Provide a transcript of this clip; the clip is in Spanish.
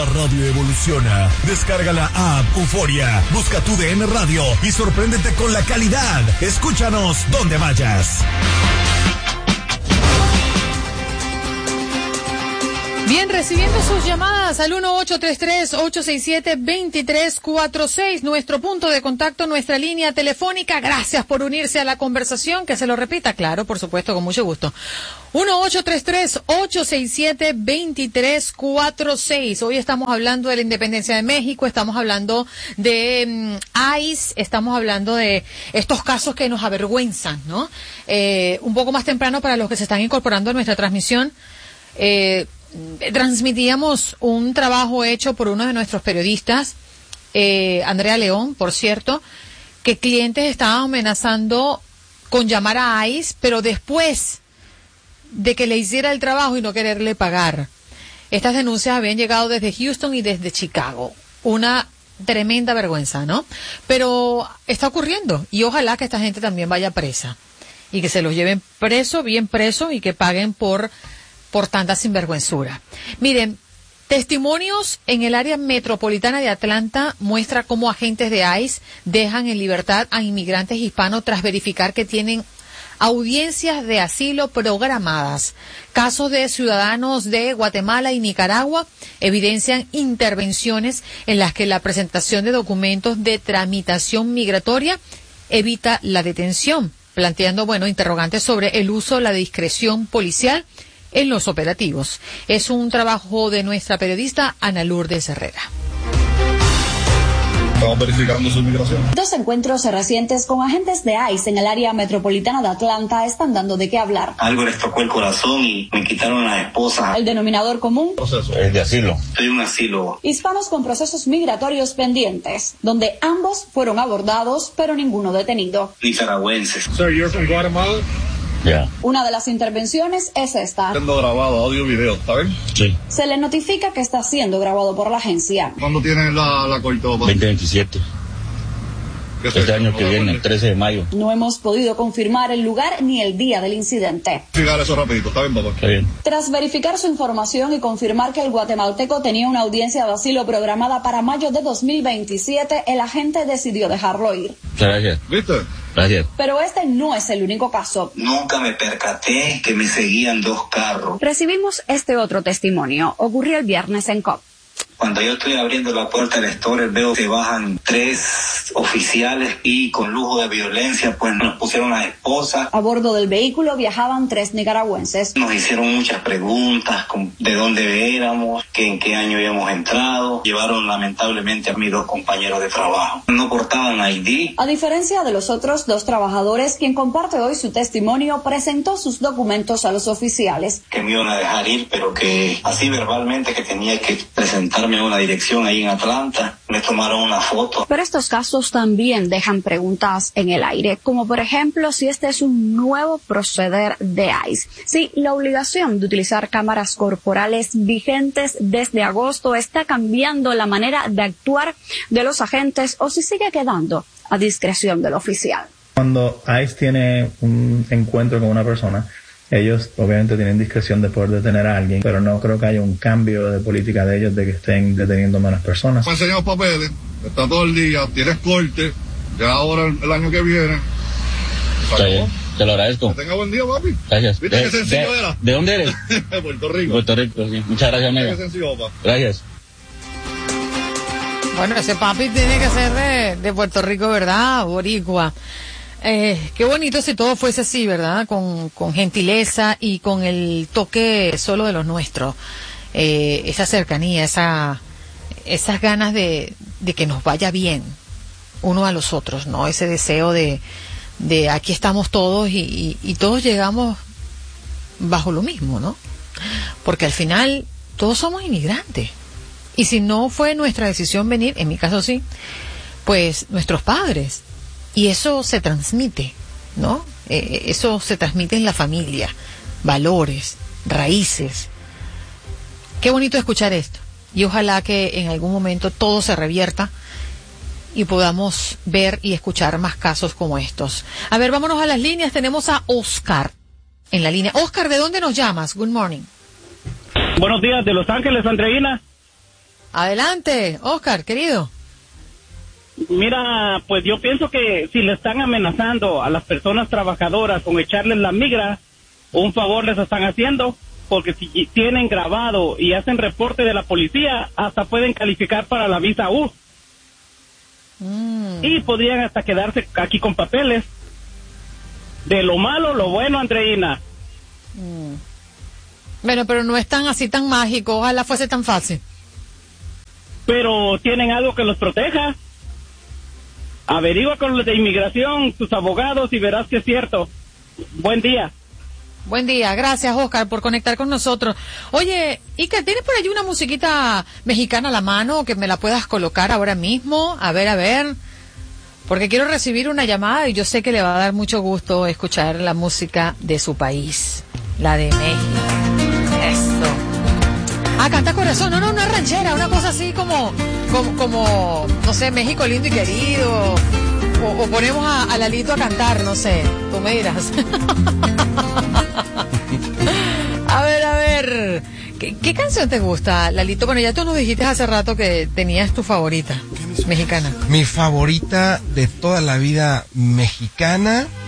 La radio evoluciona. Descarga la app Euforia, busca tu DN Radio y sorpréndete con la calidad. Escúchanos donde vayas. Bien, recibiendo sus llamadas al 1833-867-2346, nuestro punto de contacto, nuestra línea telefónica. Gracias por unirse a la conversación, que se lo repita, claro, por supuesto, con mucho gusto. 1833-867-2346. Hoy estamos hablando de la independencia de México, estamos hablando de ICE, estamos hablando de estos casos que nos avergüenzan, ¿no? Un poco más temprano, para los que se están incorporando a nuestra transmisión, transmitíamos un trabajo hecho por uno de nuestros periodistas, Andrea León, por cierto, que clientes estaban amenazando con llamar a ICE, pero después de que le hiciera el trabajo y no quererle pagar. Estas denuncias habían llegado desde Houston y desde Chicago. Una tremenda vergüenza, ¿no? Pero está ocurriendo, y ojalá que esta gente también vaya presa y que se los lleven preso, bien preso, y que paguen por tanta sinvergüenzura. Miren, testimonios en el área metropolitana de Atlanta muestra cómo agentes de ICE dejan en libertad a inmigrantes hispanos tras verificar que tienen audiencias de asilo programadas. Casos de ciudadanos de Guatemala y Nicaragua evidencian intervenciones en las que la presentación de documentos de tramitación migratoria evita la detención, planteando, interrogantes sobre el uso de la discreción policial en los operativos. Es un trabajo de nuestra periodista Ana Lourdes Herrera. Estamos verificando su migración. Dos encuentros recientes con agentes de ICE en el área metropolitana de Atlanta están dando de qué hablar. Algo les tocó el corazón y me quitaron a la esposa. El denominador común es de asilo. Soy un asilo. Hispanos con procesos migratorios pendientes, donde ambos fueron abordados, pero ninguno detenido. Nicaragüenses. Sir, you're from Guatemala? Yeah. Una de las intervenciones es esta. Siendo grabado, audio y video, ¿está bien? Sí. Se le notifica que está siendo grabado por la agencia. ¿Cuándo tienen la corte? 2027. Este año que viene, el 13 de mayo. No hemos podido confirmar el lugar ni el día del incidente. Fijar eso rapidito, ¿está bien, papá? Está bien. Tras verificar su información y confirmar que el guatemalteco tenía una audiencia de asilo programada para mayo de 2027, el agente decidió dejarlo ir. Gracias. ¿Viste? Gracias. Pero este no es el único caso. Nunca me percaté que me seguían dos carros. Recibimos este otro testimonio. Ocurrió el viernes en Cobb. Cuando yo estoy abriendo la puerta del store, veo que bajan 3 oficiales y con lujo de violencia, pues nos pusieron las esposas. A bordo del vehículo viajaban 3 nicaragüenses. Nos hicieron muchas preguntas, de dónde éramos, en qué año habíamos entrado. Llevaron lamentablemente a mis 2 compañeros de trabajo. No portaban ID. A diferencia de los otros 2 trabajadores, quien comparte hoy su testimonio, presentó sus documentos a los oficiales. Que me iban a dejar ir, pero que así verbalmente que tenía que presentarme a una dirección ahí en Atlanta. Me tomaron una foto. Pero estos casos también dejan preguntas en el aire, como por ejemplo si este es un nuevo proceder de ICE. Si la obligación de utilizar cámaras corporales vigentes desde agosto está cambiando la manera de actuar de los agentes o si sigue quedando a discreción del oficial. Cuando ICE tiene un encuentro con una persona, ellos obviamente tienen discreción de poder detener a alguien, pero no creo que haya un cambio de política de ellos de que estén deteniendo menos personas. Me enseñan los papeles, está todo el día, tienes corte, ya ahora el año que viene. Está bien, te lo agradezco. Que tenga buen día, papi. Gracias. ¿Viste qué sencillo era? ¿De dónde eres? De Puerto Rico. Puerto Rico, sí. Muchas gracias, amigo. Qué sencillo, papá. Gracias. Bueno, ese papi tiene que ser de Puerto Rico, ¿verdad? Boricua. Qué bonito si todo fuese así, ¿verdad? Con gentileza y con el toque solo de los nuestros. Esa cercanía, esas ganas de que nos vaya bien uno a los otros, ¿no? Ese deseo de aquí estamos todos y todos llegamos bajo lo mismo, ¿no? Porque al final todos somos inmigrantes. Y si no fue nuestra decisión venir, en mi caso sí, pues nuestros padres. Y eso se transmite, ¿no? Eso se transmite en la familia, valores, raíces. Qué bonito escuchar esto. Y ojalá que en algún momento todo se revierta y podamos ver y escuchar más casos como estos. A ver, vámonos a las líneas. Tenemos a Oscar en la línea. Oscar, ¿de dónde nos llamas? Good morning. Buenos días, de Los Ángeles, Andreina. Adelante, Oscar, querido. Mira, pues yo pienso que si le están amenazando a las personas trabajadoras con echarles la migra, un favor les están haciendo, porque si tienen grabado y hacen reporte de la policía, hasta pueden calificar para la visa U. Y podrían hasta quedarse aquí con papeles. De lo malo, lo bueno, Andreina. Bueno, pero no es tan así tan mágico, ojalá fuese tan fácil. Pero tienen algo que los proteja. Averigua con los de inmigración, tus abogados, y verás que es cierto. Buen día. Buen día, gracias Oscar por conectar con nosotros. Oye, Iker, ¿tienes por allí una musiquita mexicana a la mano que me la puedas colocar ahora mismo? A ver, porque quiero recibir una llamada y yo sé que le va a dar mucho gusto escuchar la música de su país, la de México. Eso. Canta corazón, no, una ranchera, una cosa así como, no sé, México lindo y querido, o ponemos a Lalito a cantar, no sé, tú me dirás. A ver, ¿qué canción te gusta, Lalito? Bueno, ya tú nos dijiste hace rato que tenías tu favorita mexicana. Mi favorita de toda la vida mexicana